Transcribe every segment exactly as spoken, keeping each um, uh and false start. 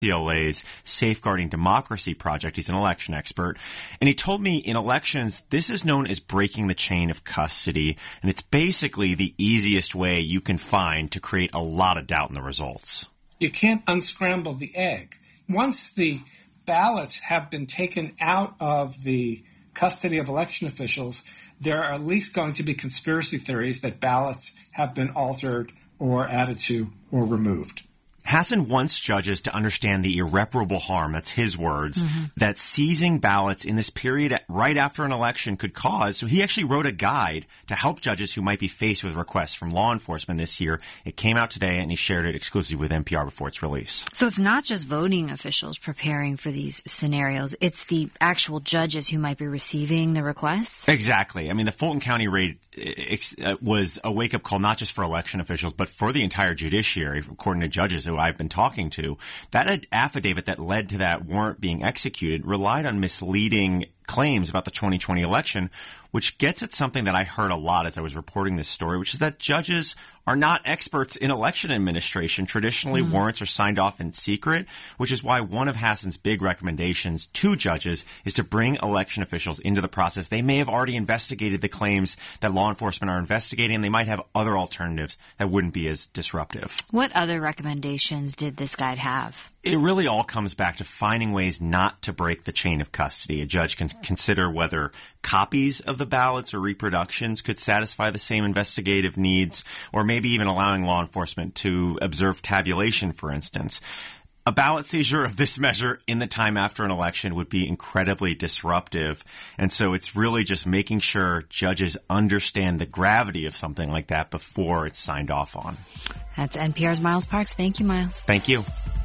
C L A's Safeguarding Democracy Project. He's an election expert. And he told me in elections, this is known as breaking the chain of custody. And it's basically the easiest way you can find to create a lot of doubt in the results. You can't unscramble the egg. Once the ballots have been taken out of the custody of election officials, there are at least going to be conspiracy theories that ballots have been altered or added to or removed. Hassan wants judges to understand the irreparable harm, that's his words, mm-hmm. that seizing ballots in this period right after an election could cause. So he actually wrote a guide to help judges who might be faced with requests from law enforcement this year. It came out today, and he shared it exclusively with N P R before its release. So it's not just voting officials preparing for these scenarios. It's the actual judges who might be receiving the requests? Exactly. I mean, the Fulton County raid was a wake-up call not just for election officials, but for the entire judiciary, according to judges who I've been talking to. That affidavit that led to that warrant being executed relied on misleading claims about the twenty twenty election, which gets at something that I heard a lot as I was reporting this story, which is that judges are not experts in election administration. Traditionally, mm-hmm. warrants are signed off in secret, which is why one of Hassan's big recommendations to judges is to bring election officials into the process. They may have already investigated the claims that law enforcement are investigating, and they might have other alternatives that wouldn't be as disruptive. What other recommendations did this guide have? It really all comes back to finding ways not to break the chain of custody. A judge can consider whether copies of the ballots or reproductions could satisfy the same investigative needs, or maybe even allowing law enforcement to observe tabulation, for instance. A ballot seizure of this measure in the time after an election would be incredibly disruptive. And so it's really just making sure judges understand the gravity of something like that before it's signed off on. That's N P R's Miles Parks. Thank you, Miles. Thank you.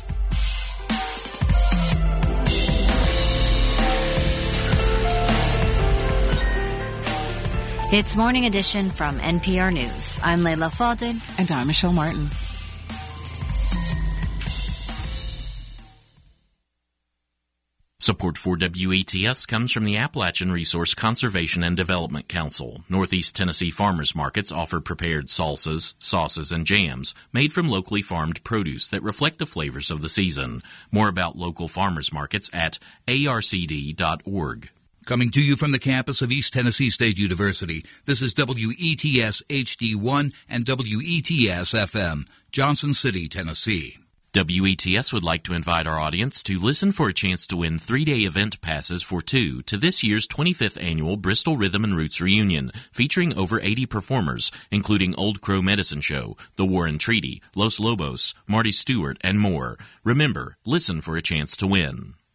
It's Morning Edition from N P R News. I'm Layla Fadel. And I'm Michelle Martin. Support for W E T S comes from the Appalachian Resource Conservation and Development Council. Northeast Tennessee farmers markets offer prepared salsas, sauces, and jams made from locally farmed produce that reflect the flavors of the season. More about local farmers markets at A R C D dot org. Coming to you from the campus of East Tennessee State University, this is W E T S H D one and W E T S F M, Johnson City, Tennessee. W E T S would like to invite our audience to listen for a chance to win three-day event passes for two to this year's twenty-fifth annual Bristol Rhythm and Roots Reunion, featuring over eighty performers, including Old Crow Medicine Show, The War and Treaty, Los Lobos, Marty Stewart, and more. Remember, listen for a chance to win.